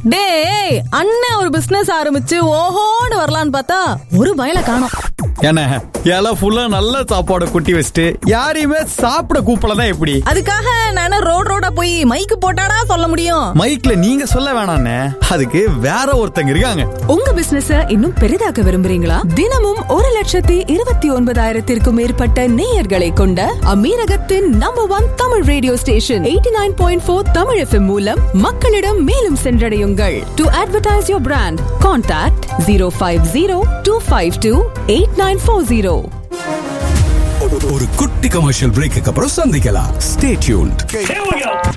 டேய், அண்ணன் ஒரு பிசினஸ் ஆரம்பிச்சு ஓஹோன்னு வரலான்னு பார்த்தா ஒரு பயல காணோம். என்ன எல்லாம் ஃபுல்லா நல்ல சாப்பாடு குட்டி வச்சுட்டு யாரையுமே சாப்பிட கூப்பிடலாம் எப்படி? அதுக்காக நானே ரோடா போய் மைக்கு போட்டாடா சொல்ல முடியும்? மைக்ல நீங்க சொல்ல வேணாண்ணே, அதுக்கு வேற ஒருத்தங்க இருக்காங்க. உங்க பிசினஸ இன்னும் பெரிதாக்க விரும்புறீங்களா? தினமும் 1,29,000 மேற்பட்ட நேயர்களை கொண்ட அமீரகத்தின் number 1 Tamil radio station 89.4 Tamil FM மூலம் மக்களிடம் மேலும் சென்றடையுங்கள். To advertise your brand, contact 050-252-8940. ஒரு குட்டி கமர்ஷியல் பிரேக்கு அப்புறம் சந்திக்கலாம். Stay tuned.